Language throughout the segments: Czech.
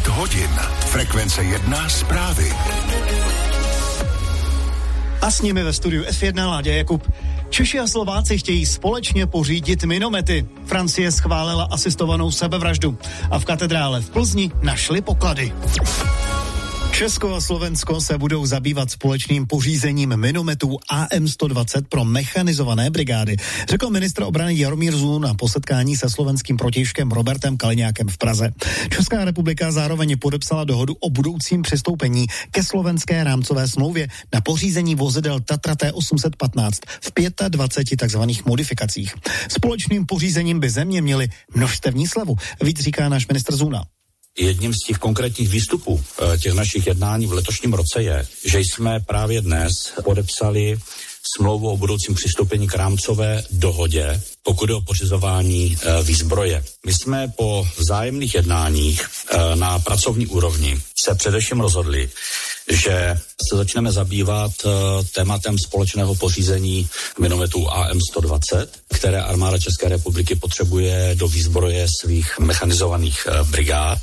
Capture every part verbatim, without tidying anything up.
Pět hodin. Frekvence jedna zprávy. A s nimi ve studiu F jedna Láďa Jakub. Češi a Slováci chtějí společně pořídit minomety. Francie schválila asistovanou sebevraždu a v katedrále v Plzni našli poklady. Česko a Slovensko se budou zabývat společným pořízením minometů A M sto dvacet pro mechanizované brigády, řekl ministr obrany Jaromír Zůn na posetkání se slovenským protějškem Robertem Kaliňákem v Praze. Česká republika zároveň podepsala dohodu o budoucím přistoupení ke slovenské rámcové smlouvě na pořízení vozidel Tatra T osm set patnáct v dvaceti pěti takzvaných modifikacích. Společným pořízením by země měly množstevní slevu, víc říká náš ministr Zůna. Jedním z těch konkrétních výstupů těch našich jednání v letošním roce je, že jsme právě dnes podepsali smlouvu o budoucím přistoupení k rámcové dohodě, pokud je o pořizování e, výzbroje. My jsme po vzájemných jednáních e, na pracovní úrovni se především rozhodli, že se začneme zabývat e, tématem společného pořízení minometů A M sto dvacet, které armáda České republiky potřebuje do výzbroje svých mechanizovaných e, brigád.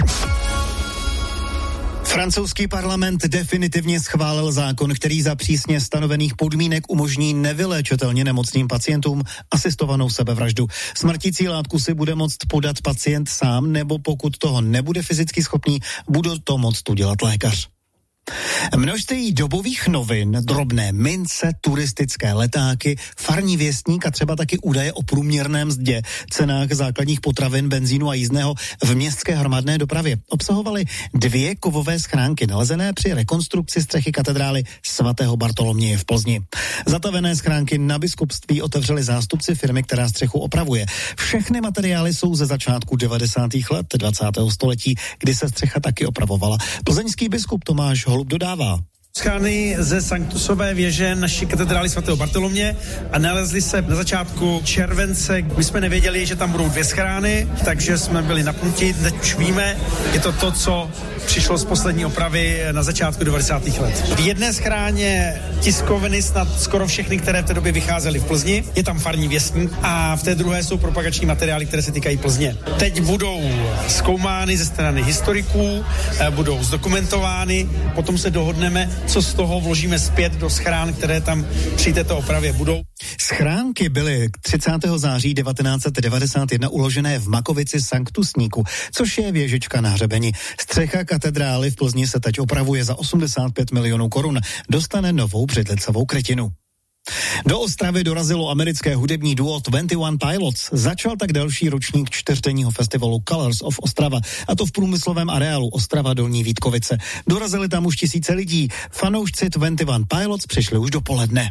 Francouzský parlament definitivně schválil zákon, který za přísně stanovených podmínek umožní nevyléčitelně nemocným pacientům asistovanou sebevraždu. Smrtící látku si bude moct podat pacient sám, nebo pokud toho nebude fyzicky schopný, bude to moct udělat lékař. Množství dobových novin, drobné mince, turistické letáky, farní věstník a třeba taky údaje o průměrné mzdě, cenách základních potravin, benzínu a jízdného v městské hromadné dopravě obsahovaly dvě kovové schránky nalezené při rekonstrukci střechy katedrály svatého Bartoloměje v Plzni. Zatavené schránky na biskupství otevřeli zástupci firmy, která střechu opravuje. Všechny materiály jsou ze začátku devadesátých let dvacátého století, kdy se střecha taky opravovala. Plzeňský biskup Tomáš Holub dodává. Schrány ze sanktusové věže naší katedrály svatého Bartolomě a nalezli se na začátku července. My jsme nevěděli, že tam budou dvě schrány, takže jsme byli napnuti. Teď už víme, je to to, co přišlo z poslední opravy na začátku devadesátých let. V jedné schráně tiskoviny snad skoro všechny, které v té době vycházely v Plzni. Je tam farní věstník a v té druhé jsou propagační materiály, které se týkají Plzně. Teď budou zkoumány ze strany historiků, budou zdokumentovány, potom se dohodneme, co z toho vložíme zpět do schrán, které tam při této opravě budou. Schránky byly třicátého září devatenáct set devadesát jedna uložené v Makovici Sanktusníku, což je věžička na hřebeni. Střecha katedrály v Plzni se teď opravuje za osmdesát pět milionů korun. Dostane novou břidlicovou krytinu. Do Ostravy dorazilo americké hudební duo dvacet jedna Pilots. Začal tak další ročník čtyřdenního festivalu Colors of Ostrava, a to v průmyslovém areálu Ostrava Dolní Vítkovice. Dorazili tam už tisíce lidí. Fanoušci dvacet jedna Pilots přišli už dopoledne.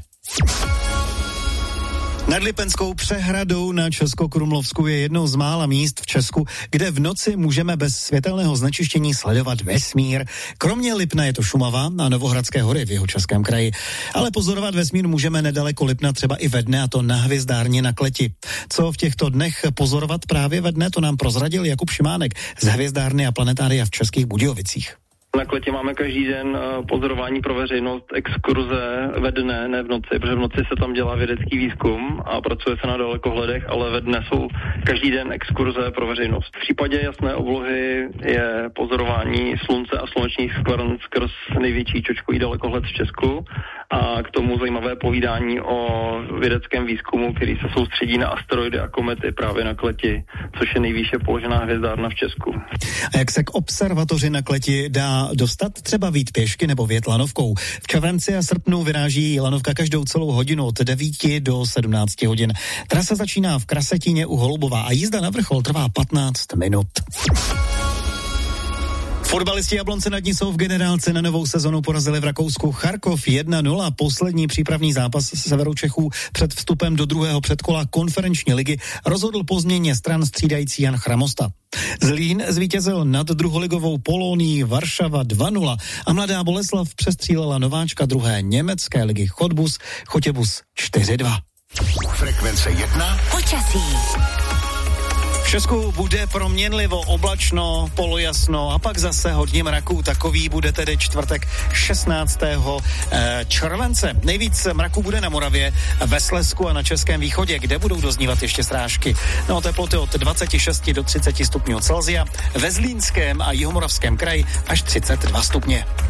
Nad Lipenskou přehradou na Českokrumlovsku je jednou z mála míst v Česku, kde v noci můžeme bez světelného znečištění sledovat vesmír. Kromě Lipna je to Šumava a Novohradské hory v Jihočeském kraji. Ale pozorovat vesmír můžeme nedaleko Lipna třeba i ve dne, a to na hvězdárně na Kleti. Co v těchto dnech pozorovat právě ve dne, to nám prozradil Jakub Šimánek z hvězdárny a planetária v Českých Budějovicích. Na Kletě máme každý den pozorování pro veřejnost, exkurze ve dne, ne v noci, protože v noci se tam dělá vědecký výzkum a pracuje se na dalekohledech, ale ve dne jsou každý den exkurze pro veřejnost. V případě jasné oblohy je pozorování slunce a slunečních skvrn skrz největší čočkový dalekohled v Česku a k tomu zajímavé povídání o vědeckém výzkumu, který se soustředí na asteroidy a komety právě na Kleti, což je nejvýše položená hvězdárna v Česku. A jak se k observatoři na Kleti dá dostat, třeba vít pěšky nebo vjet lanovkou? V červenci a srpnu vyráží lanovka každou celou hodinu od devíti do sedmnácti hodin. Trasa začíná v Krasetíně u Holubova a jízda na vrchol trvá patnáct minut. Fotbalisti Jablonce nad Nisou v generálce na novou sezonu porazili v Rakousku Charkov jedna nula. Poslední přípravný zápas severu Čechů před vstupem do druhého předkola konferenční ligy rozhodl po změně stran střídající Jan Chramosta. Zlín zvítězil nad druholigovou Polonií Varšava dva nula a Mladá Boleslav přestřílela nováčka druhé německé ligy Chodbus Chotěbus čtyři dva. Frekvence jedna. Počasí. V Česku bude proměnlivo, oblačno, polojasno a pak zase hodně mraků. Takový bude tedy čtvrtek šestnáctého července. Nejvíc mraků bude na Moravě, ve Slezsku a na Českém východě, kde budou doznívat ještě srážky. No, teploty od dvacet šest do třicet stupňů Celsia, ve Zlínském a Jihomoravském kraji až třicet dva stupně.